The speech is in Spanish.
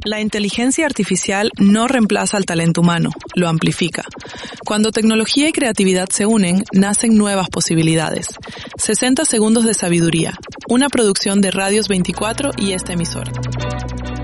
La inteligencia artificial no reemplaza al talento humano, lo amplifica. Cuando tecnología y creatividad se unen, nacen nuevas posibilidades. 60 segundos de sabiduría, una producción de Radios 24 y esta emisora.